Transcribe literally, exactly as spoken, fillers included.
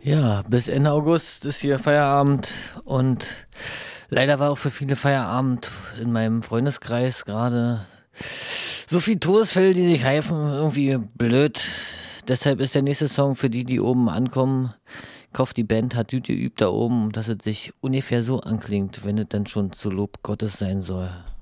Ja, bis Ende August ist hier Feierabend und leider war auch für viele Feierabend in meinem Freundeskreis gerade so viel Todesfälle, die sich heifen, irgendwie blöd. Deshalb ist der nächste Song für die, die oben ankommen. Ich hoffe, die Band hat gut geübt da oben, dass es sich ungefähr so anklingt, wenn es dann schon zu Lob Gottes sein soll.